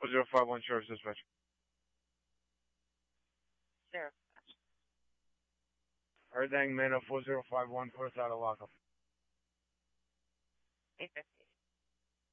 4051 Sheriff's Dispatch. Sheriff. Erdang, man 4051, put us out of lockup. 850.